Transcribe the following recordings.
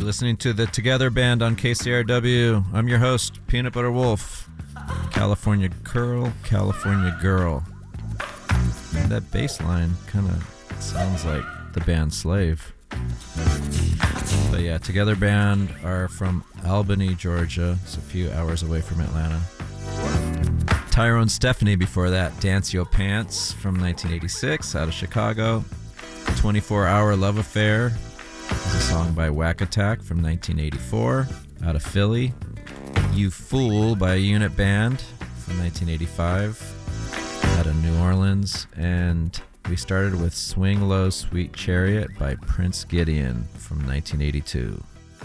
You're listening to the Together Band on KCRW. I'm your host, Peanut Butter Wolf. California Girl, California Girl. And that bass line kind of sounds like the band Slave. But yeah, Together Band are from Albany, Georgia. It's a few hours away from Atlanta. Tyrone Stephanie before that, Dance Yo Pants from 1986 out of Chicago. 24-Hour Love Affair is a song by Whack Attack from 1984 out of Philly. You Fool by Unit Band from 1985 out of New Orleans. And we started with Swing Low Sweet Chariot by Prince Gideon from 1982.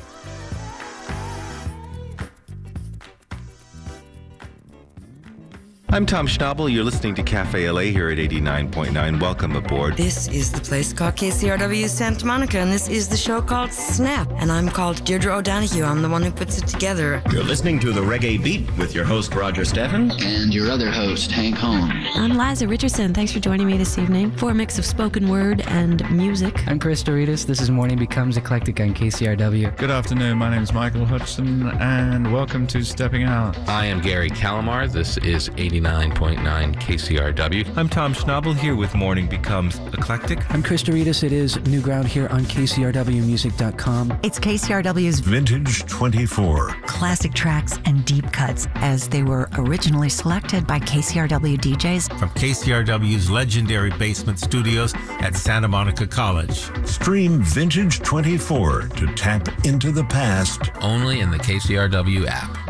I'm Tom Schnabel. You're listening to Cafe LA here at 89.9. Welcome aboard. This is the place called KCRW Santa Monica, and this is the show called Snap. And I'm called Deirdre O'Donoghue. I'm the one who puts it together. You're listening to The Reggae Beat with your host, Roger Steffens. And your other host, Hank Holmes. I'm Liza Richardson. Thanks for joining me this evening for a mix of spoken word and music. I'm Chris Doritas. This is Morning Becomes Eclectic on KCRW. Good afternoon. My name is Michael Hudson, and welcome to Stepping Out. I am Gary Calamar. This is 89.9 KCRW. I'm Tom Schnabel here with Morning Becomes Eclectic. I'm Chris Doritas. It is New Ground here on KCRWmusic.com. It's KCRW's Vintage 24. Classic tracks and deep cuts as they were originally selected by KCRW DJs. From KCRW's legendary basement studios at Santa Monica College. Stream Vintage 24 to tap into the past. Only in the KCRW app.